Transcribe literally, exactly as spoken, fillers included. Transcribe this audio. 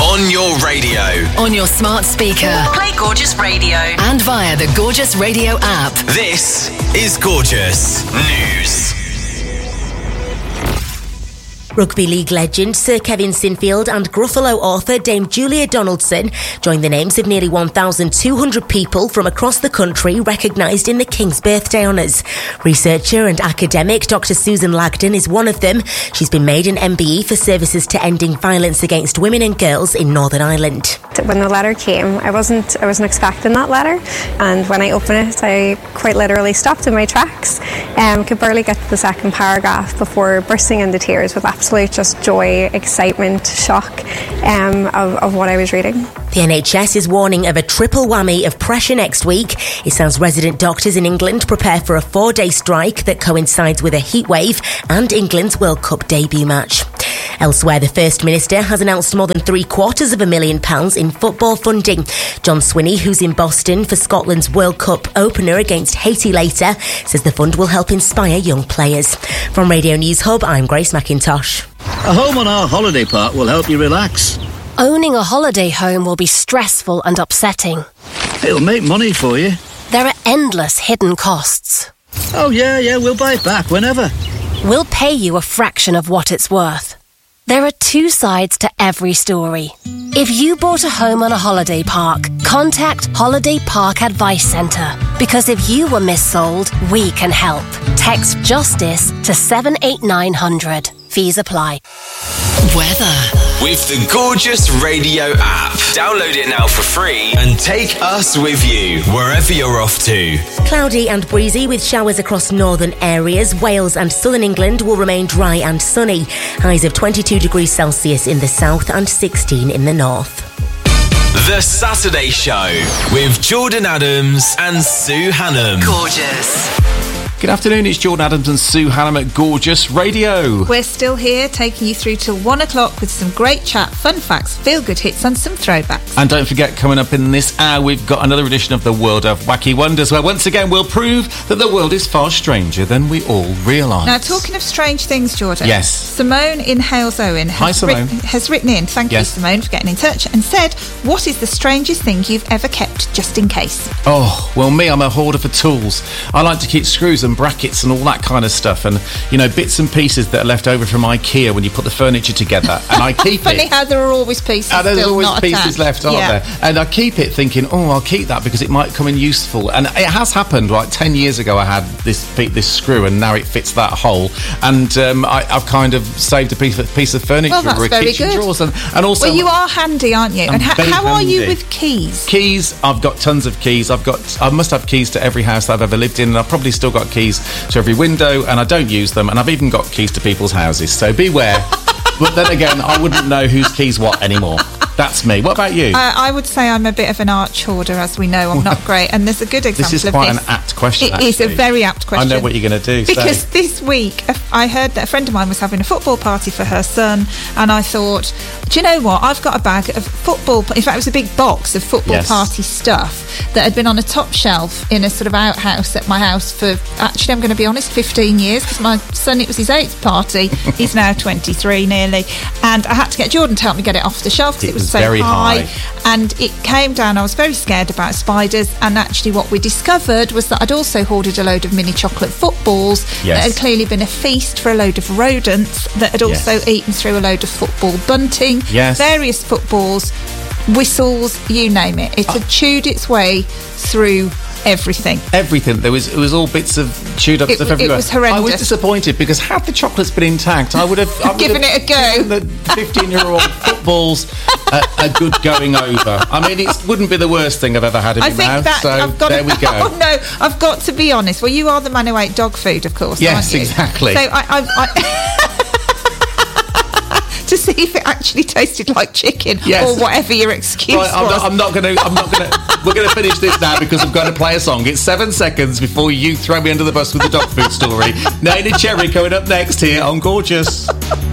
On your radio. On your smart speaker. Play Gorgeous Radio. And via the Gorgeous Radio app. This is Gorgeous News. Rugby league legend Sir Kevin Sinfield and Gruffalo author Dame Julia Donaldson joined the names of nearly one thousand two hundred people from across the country recognised in the King's Birthday Honours. Researcher and academic Doctor Susan Lagden is one of them. She's been made an M B E for services to ending violence against women and girls in Northern Ireland. When the letter came, I wasn't I wasn't expecting that letter, and when I opened it, I quite literally stopped in my tracks. Um, could barely get to the second paragraph before bursting into tears with absolute just joy, excitement, shock um, of, of what I was reading. The N H S is warning of a triple whammy of pressure next week. It sounds resident doctors in England prepare for a four-day strike that coincides with a heatwave and England's World Cup debut match. Elsewhere, the First Minister has announced more than three quarters of a million pounds in football funding. John Swinney, who's in Boston for Scotland's World Cup opener against Haiti later, says the fund will help inspire young players. From Radio News Hub, I'm Grace McIntosh. A home on our holiday park will help you relax. Owning a holiday home will be stressful and upsetting. It'll make money for you. There are endless hidden costs. Oh yeah, yeah, we'll buy it back whenever. We'll pay you a fraction of what it's worth. There are two sides to every story. If you bought a home on a holiday park, contact Holiday Park Advice Centre. Because if you were missold, we can help. Text JUSTICE to seven eight nine hundred. Fees apply. Weather. With the Gorgeous Radio app. Download it now for free and take us with you wherever you're off to. Cloudy and breezy with showers across northern areas. Wales and southern England will remain dry and sunny. Highs of twenty-two degrees Celsius in the south and sixteen in the north. The Saturday Show with Jordan Adams and Sue Hannam. Gorgeous. Good afternoon, it's Jordan Adams and Sue Hannam at Gorgeous Radio. We're still here, taking you through till one o'clock with some great chat, fun facts, feel-good hits and some throwbacks. And don't forget, coming up in this hour, we've got another edition of the World of Wacky Wonders, where once again we'll prove that the world is far stranger than we all realise. Now, talking of strange things, Jordan. Yes. Simone in Halesowen has, Hi, Simone. Writ- has written in, thank yes. you, Simone, for getting in touch, and said, what is the strangest thing you've ever kept, just in case? Oh, well, me, I'm a hoarder for tools. I like to keep screws and brackets and all that kind of stuff, and you know, bits and pieces that are left over from IKEA when you put the furniture together, and I keep Funny it. how there are always pieces and there's still always not pieces attached. left, aren't yeah. there? And I keep it thinking, oh, I'll keep that because it might come in useful. And it has happened. Like ten years ago, I had this this screw, and now it fits that hole. And um, I, I've kind of saved a piece of, piece of furniture Well, that's or a very kitchen good. drawers, and, and also. Well, you are handy, aren't you? I'm and ha- very how are you handy. with keys? Keys, I've got tons of keys. I've got, I must have keys to every house that I've ever lived in, and I've probably still got keys to every window, and I don't use them, and I've even got keys to people's houses, so beware. But then again, I wouldn't know whose keys what anymore. That's me. What about you? Uh, I would say I'm a bit of an arch hoarder, as we know. I'm not great. And there's a good example This is of quite this. an apt question, It is a actually. very apt question. I know what you're going to do. Because so. this week, I heard that a friend of mine was having a football party for her son, and I thought, do you know what? I've got a bag of football... In fact, it was a big box of football Yes. party stuff that had been on a top shelf in a sort of outhouse at my house for, actually, I'm going to be honest, fifteen years, because my son, it was his eighth party. He's now twenty-three nearly. And I had to get Jordan to help me get it off the shelf because It it was was so very high. high. And it came down. I was very scared about spiders, and actually what we discovered was that I'd also hoarded a load of mini chocolate footballs Yes. that had clearly been a feast for a load of rodents that had also Yes. eaten through a load of football bunting, Yes. various footballs, whistles, you name it. It had chewed its way through everything. Everything. There was it was all bits of chewed up It- stuff it everywhere. was horrendous. I was disappointed because had the chocolates been intact, I would have I would Given have it a go. given the fifteen-year-old footballs a, a good going over. I mean, it wouldn't be the worst thing I've ever had in I my think mouth. that So I've got there to, we go. Oh no, I've got to be honest. Well, you are the man who ate dog food, of course. Yes, aren't you? exactly. So I. I, I to see if it actually tasted like chicken Yes. or whatever your excuse Right, I'm was. not, I'm not going to. I'm not going to. We're going to finish this now because I'm going to play a song. It's seven seconds before you throw me under the bus with the dog food story. Nana Cherry coming up next here on Gorgeous.